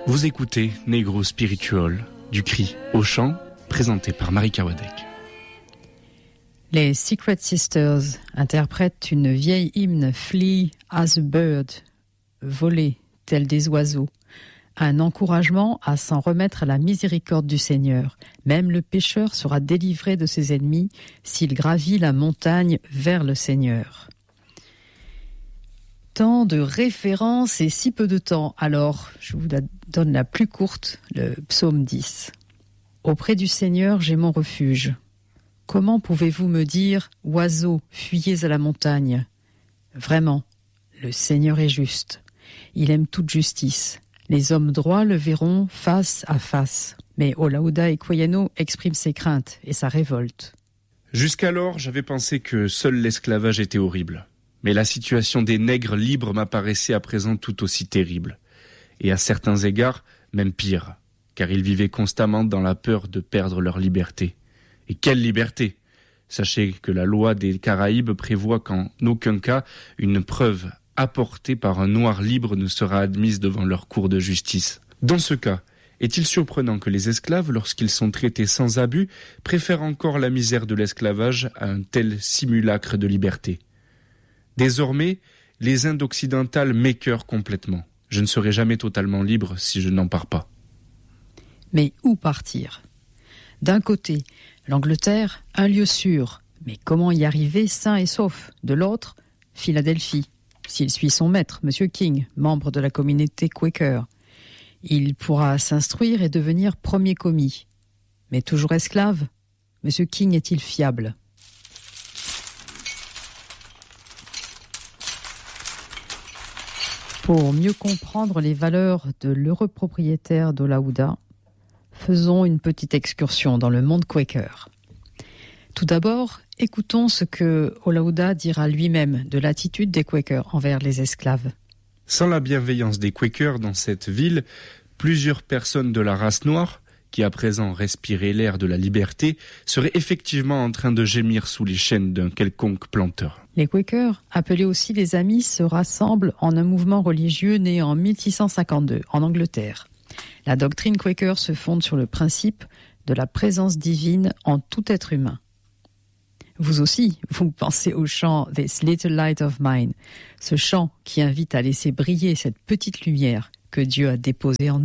Vous écoutez Negro Spiritual, du cri au chant, présenté par Marika Wadek. Les Secret Sisters interprètent une vieille hymne Flee as a bird, voler tel des oiseaux, un encouragement à s'en remettre à la miséricorde du Seigneur. Même le pécheur sera délivré de ses ennemis s'il gravit la montagne vers le Seigneur. Tant de références et si peu de temps. Alors, je vous donne la plus courte, le psaume 10. Auprès du Seigneur, j'ai mon refuge. Comment pouvez-vous me dire, oiseaux, fuyez à la montagne? Vraiment, le Seigneur est juste. Il aime toute justice. Les hommes droits le verront face à face. Mais Olaouda Equiano exprime ses craintes et sa révolte. Jusqu'alors, j'avais pensé que seul l'esclavage était horrible. Mais la situation des nègres libres m'apparaissait à présent tout aussi terrible. Et à certains égards, même pire, car ils vivaient constamment dans la peur de perdre leur liberté. Et quelle liberté! Sachez que la loi des Caraïbes prévoit qu'en aucun cas, une preuve apportée par un noir libre ne sera admise devant leur cour de justice. Dans ce cas, est-il surprenant que les esclaves, lorsqu'ils sont traités sans abus, préfèrent encore la misère de l'esclavage à un tel simulacre de liberté? Désormais, les Indes occidentales m'écœurent complètement. Je ne serai jamais totalement libre si je n'en pars pas. Mais où partir? D'un côté, l'Angleterre, un lieu sûr. Mais comment y arriver sain et sauf? De l'autre, Philadelphie. S'il suit son maître, M. King, membre de la communauté Quaker, il pourra s'instruire et devenir premier commis. Mais toujours esclave, M. King est-il fiable? Pour mieux comprendre les valeurs de l'heureux propriétaire d'Olaouda, faisons une petite excursion dans le monde Quaker. Tout d'abord, écoutons ce que Olaouda dira lui-même de l'attitude des Quakers envers les esclaves. Sans la bienveillance des Quakers dans cette ville, plusieurs personnes de la race noire, qui à présent respiraient l'air de la liberté, seraient effectivement en train de gémir sous les chaînes d'un quelconque planteur. Les Quakers, appelés aussi les Amis, se rassemblent en un mouvement religieux né en 1652 en Angleterre. La doctrine Quaker se fonde sur le principe de la présence divine en tout être humain. Vous aussi, vous pensez au chant « This little light of mine », ce chant qui invite à laisser briller cette petite lumière que Dieu a déposée en nous.